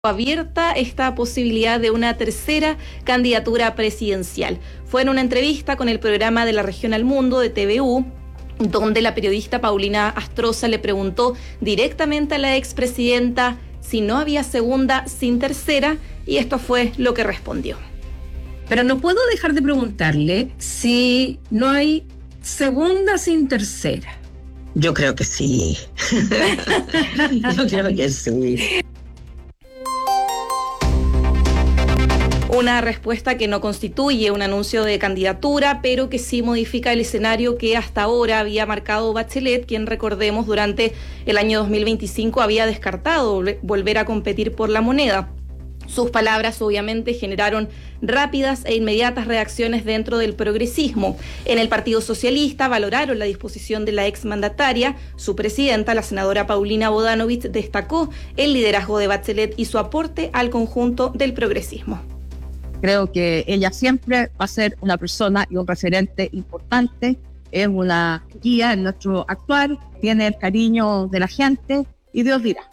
abierta esta posibilidad de una tercera candidatura presidencial. Fue en una entrevista con el programa de la Región al Mundo de TVU, donde la periodista Paulina Astroza le preguntó directamente a la expresidenta si no había segunda sin tercera, y esto fue lo que respondió. Pero no puedo dejar de preguntarle si no hay segunda sin tercera. Yo creo que sí. Yo creo que sí. Una respuesta que no constituye un anuncio de candidatura, pero que sí modifica el escenario que hasta ahora había marcado Bachelet, quien, recordemos, durante el año 2025 había descartado volver a competir por la moneda. Sus palabras obviamente generaron rápidas e inmediatas reacciones dentro del progresismo. En el Partido Socialista valoraron la disposición de la exmandataria. Su presidenta, la senadora Paulina Bodanovich, destacó el liderazgo de Bachelet y su aporte al conjunto del progresismo. Creo que ella siempre va a ser una persona y un referente importante, es una guía en nuestro actuar, tiene el cariño de la gente y Dios dirá.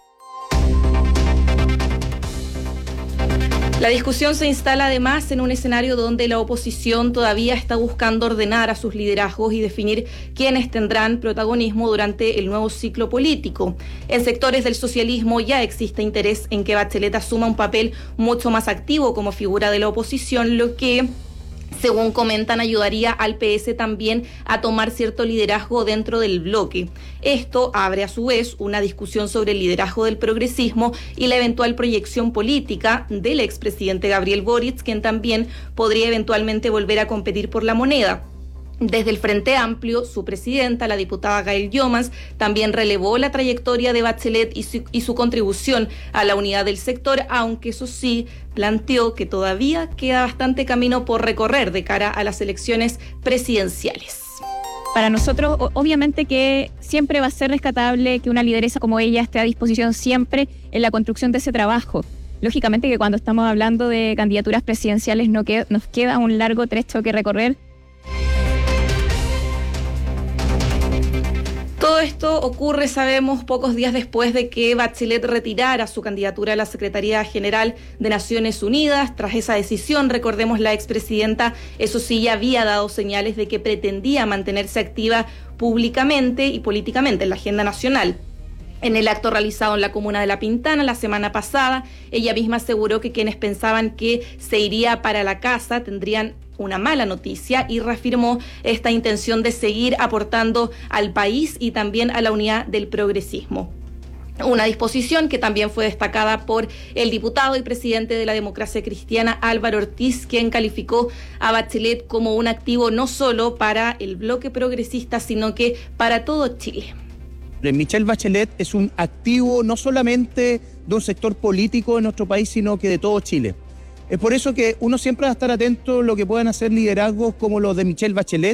La discusión se instala además en un escenario donde la oposición todavía está buscando ordenar a sus liderazgos y definir quiénes tendrán protagonismo durante el nuevo ciclo político. En sectores del socialismo ya existe interés en que Bachelet asuma un papel mucho más activo como figura de la oposición, lo que, según comentan, ayudaría al PS también a tomar cierto liderazgo dentro del bloque. Esto abre a su vez una discusión sobre el liderazgo del progresismo y la eventual proyección política del expresidente Gabriel Boric, quien también podría eventualmente volver a competir por la moneda. Desde el Frente Amplio, su presidenta, la diputada Gail Youmans, también relevó la trayectoria de Bachelet y su contribución a la unidad del sector, aunque eso sí, planteó que todavía queda bastante camino por recorrer de cara a las elecciones presidenciales. Para nosotros, obviamente que siempre va a ser rescatable que una lideresa como ella esté a disposición siempre en la construcción de ese trabajo. Lógicamente que cuando estamos hablando de candidaturas presidenciales nos queda un largo trecho que recorrer. Todo esto ocurre, sabemos, pocos días después de que Bachelet retirara su candidatura a la Secretaría General de Naciones Unidas. Tras esa decisión, recordemos, la expresidenta, eso sí, ya había dado señales de que pretendía mantenerse activa públicamente y políticamente en la agenda nacional. En el acto realizado en la comuna de La Pintana la semana pasada, ella misma aseguró que quienes pensaban que se iría para la casa tendrían una mala noticia y reafirmó esta intención de seguir aportando al país y también a la unidad del progresismo. Una disposición que también fue destacada por el diputado y presidente de la Democracia Cristiana, Álvaro Ortiz, quien calificó a Bachelet como un activo no solo para el bloque progresista, sino que para todo Chile. Michelle Bachelet es un activo no solamente de un sector político de nuestro país, sino que de todo Chile. Es por eso que uno siempre va a estar atento a lo que puedan hacer liderazgos como los de Michelle Bachelet.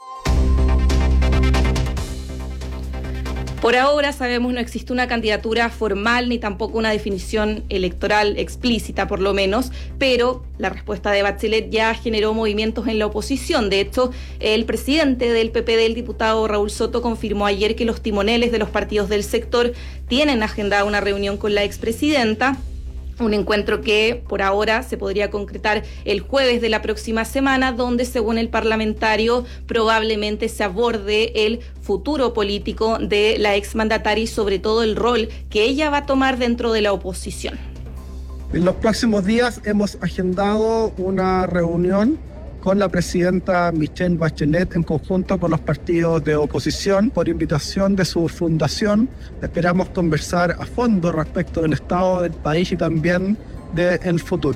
Por ahora, sabemos, no existe una candidatura formal ni tampoco una definición electoral explícita, por lo menos, pero la respuesta de Bachelet ya generó movimientos en la oposición. De hecho, el presidente del PPD, el diputado Raúl Soto, confirmó ayer que los timoneles de los partidos del sector tienen agendada una reunión con la expresidenta. Un encuentro que por ahora se podría concretar el jueves de la próxima semana, donde, según el parlamentario, probablemente se aborde el futuro político de la exmandataria y sobre todo el rol que ella va a tomar dentro de la oposición. En los próximos días hemos agendado una reunión con la presidenta Michelle Bachelet en conjunto con los partidos de oposición por invitación de su fundación. Esperamos conversar a fondo respecto del estado del país y también del futuro.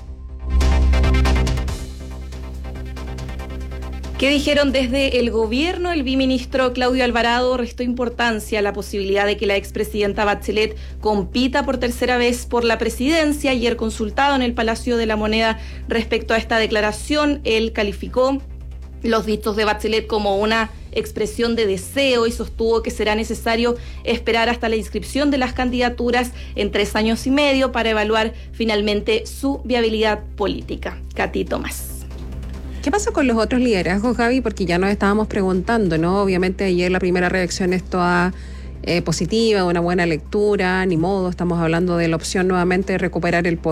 ¿Qué dijeron desde el gobierno? El viceministro Claudio Alvarado restó importancia a la posibilidad de que la expresidenta Bachelet compita por tercera vez por la presidencia. Ayer, consultado en el Palacio de la Moneda respecto a esta declaración, él calificó los dichos de Bachelet como una expresión de deseo y sostuvo que será necesario esperar hasta la inscripción de las candidaturas en 3 años y medio para evaluar finalmente su viabilidad política. Katy Tomás. ¿Qué pasa con los otros liderazgos, Gaby? Porque ya nos estábamos preguntando, ¿no? Obviamente ayer la primera reacción esto a positiva, una buena lectura, ni modo, estamos hablando de la opción nuevamente de recuperar el poder.